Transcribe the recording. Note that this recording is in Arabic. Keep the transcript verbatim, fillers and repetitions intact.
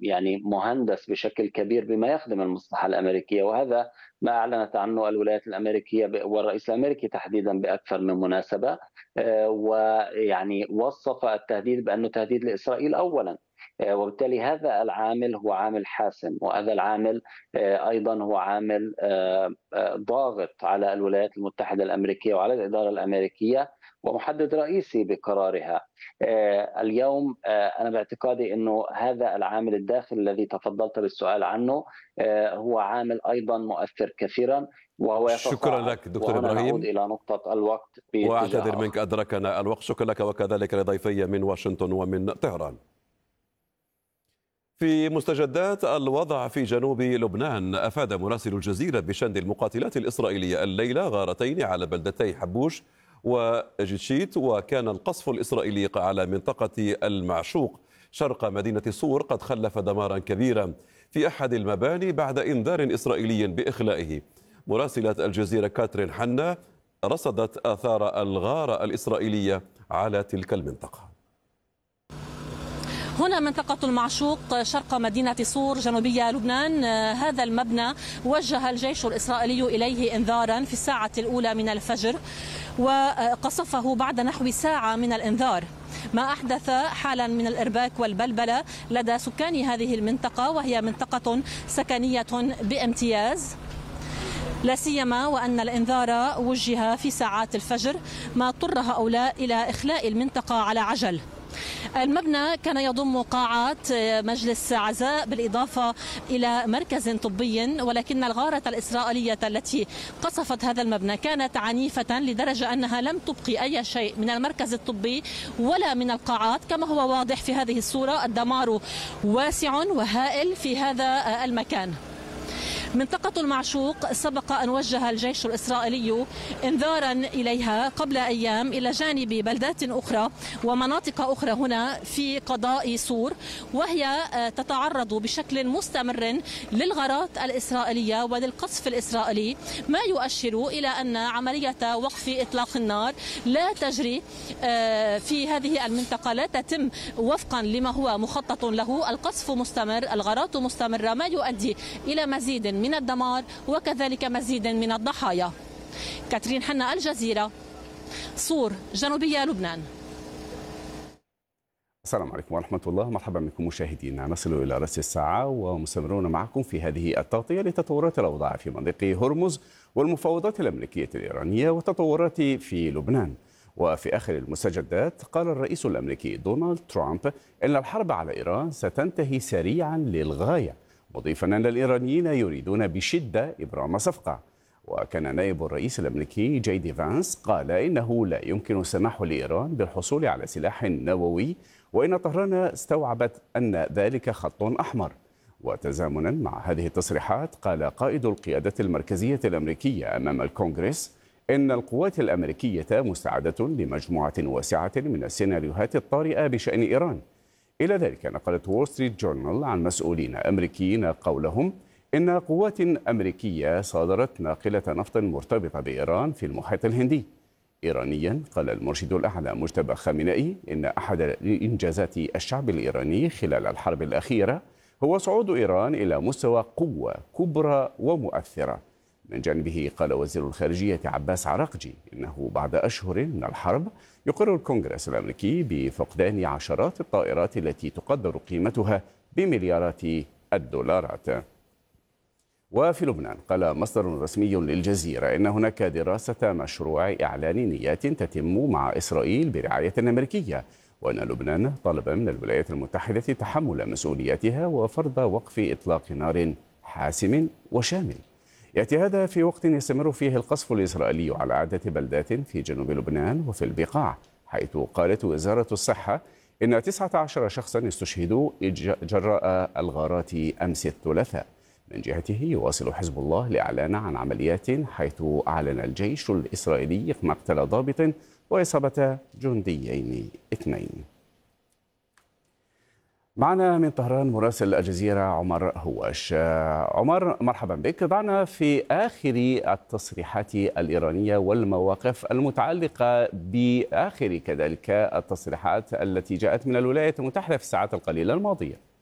يعني مهندس بشكل كبير بما يخدم المصلحة الأمريكية، وهذا ما أعلنت عنه الولايات الأمريكية والرئيس الأمريكي تحديدا بأكثر من مناسبة. ويعني وصف التهديد بأنه تهديد لإسرائيل أولا، وبالتالي هذا العامل هو عامل حاسم، وهذا العامل أيضا هو عامل ضاغط على الولايات المتحدة الأمريكية وعلى الإدارة الأمريكية ومحدد رئيسي بقرارها. اليوم أنا باعتقادي أنه هذا العامل الداخلي الذي تفضلت بالسؤال عنه هو عامل أيضا مؤثر كثيرا، وهو شكرا لك دكتور وهنا إبراهيم، نعود إلى نقطة الوقت. وأعتذر منك أدركنا الوقت. شكرا لك وكذلك لضيفي من واشنطن ومن طهران. في مستجدات الوضع في جنوب لبنان، أفاد مراسل الجزيرة بشن المقاتلات الإسرائيلية الليلة غارتين على بلدتي حبوش وجتشيت، وكان القصف الإسرائيلي على منطقة المعشوق شرق مدينة صور قد خلف دمارا كبيرا في أحد المباني بعد إنذار إسرائيلي بإخلائه. مراسلة الجزيرة كاترين حنا رصدت آثار الغارة الإسرائيلية على تلك المنطقة. هنا منطقة المعشوق شرق مدينة صور جنوبية لبنان. هذا المبنى وجه الجيش الإسرائيلي إليه إنذارا في الساعة الأولى من الفجر، وقصفه بعد نحو ساعة من الإنذار، ما أحدث حالا من الإرباك والبلبلة لدى سكان هذه المنطقة، وهي منطقة سكنية بامتياز، لا سيما وأن الإنذار وجه في ساعات الفجر، ما اضطر هؤلاء إلى إخلاء المنطقة على عجل. المبنى كان يضم قاعات مجلس عزاء بالإضافة إلى مركز طبي، ولكن الغارة الإسرائيلية التي قصفت هذا المبنى كانت عنيفة لدرجة أنها لم تبقي أي شيء من المركز الطبي ولا من القاعات. كما هو واضح في هذه الصورة، الدمار واسع وهائل في هذا المكان. منطقة المعشوق سبق أن وجه الجيش الإسرائيلي إنذارا إليها قبل أيام إلى جانب بلدات أخرى ومناطق أخرى هنا في قضاء صور، وهي تتعرض بشكل مستمر للغارات الإسرائيلية وللقصف الإسرائيلي، ما يؤشر إلى أن عملية وقف إطلاق النار لا تجري في هذه المنطقة، لا تتم وفقا لما هو مخطط له. القصف مستمر، الغارات مستمرة، ما يؤدي إلى مزيد من الدمار وكذلك مزيد من الضحايا. كاترين حنا، الجزيرة، صور جنوبية لبنان. السلام عليكم ورحمة الله، مرحبا بكم مشاهدينا. نصل إلى رأس الساعة ومستمرون معكم في هذه التغطية لتطورات الأوضاع في منطقة هرمز والمفاوضات الأمريكية الإيرانية والتطورات في لبنان. وفي آخر المستجدات قال الرئيس الأمريكي دونالد ترامب إن الحرب على إيران ستنتهي سريعا للغاية، مضيفا أن الإيرانيين يريدون بشدة إبرام صفقة. وكان نائب الرئيس الأمريكي جي دي فانس قال إنه لا يمكن السماح لإيران بالحصول على سلاح نووي، وإن طهران استوعبت أن ذلك خط أحمر. وتزامنا مع هذه التصريحات قال قائد القيادة المركزية الأمريكية أمام الكونغرس إن القوات الأمريكية مستعدة لمجموعة واسعة من السيناريوهات الطارئة بشأن إيران. إلى ذلك نقلت وول ستريت جورنال عن مسؤولين أمريكيين قولهم إن قوات أمريكية صادرت ناقلة نفط مرتبطة بإيران في المحيط الهندي. إيرانيا قال المرشد الأعلى مجتبى خامنئي إن أحد إنجازات الشعب الإيراني خلال الحرب الأخيرة هو صعود إيران إلى مستوى قوة كبرى ومؤثرة. من جانبه قال وزير الخارجية عباس عراقجي إنه بعد أشهر من الحرب يقر الكونغرس الأمريكي بفقدان عشرات الطائرات التي تقدر قيمتها بمليارات الدولارات. وفي لبنان قال مصدر رسمي للجزيرة إن هناك دراسة مشروع إعلان نيات تتم مع إسرائيل برعاية أمريكية، وأن لبنان طلب من الولايات المتحدة تحمل مسؤولياتها وفرض وقف إطلاق نار حاسم وشامل. يأتي هذا في وقت يستمر فيه القصف الإسرائيلي على عدة بلدات في جنوب لبنان وفي البقاع، حيث قالت وزارة الصحة إن تسعة عشر شخصا استشهدوا جراء الغارات أمس الثلاثاء. من جهته يواصل حزب الله الإعلان عن عمليات، حيث أعلن الجيش الإسرائيلي مقتل ضابط وإصابة جنديين اثنين. معنا من طهران مراسل الجزيرة عمر هواش. عمر، مرحبا بك. ضعنا في آخر التصريحات الإيرانية والمواقف المتعلقة بآخر كذلك التصريحات التي جاءت من الولايات المتحدة في الساعات القليلة الماضية.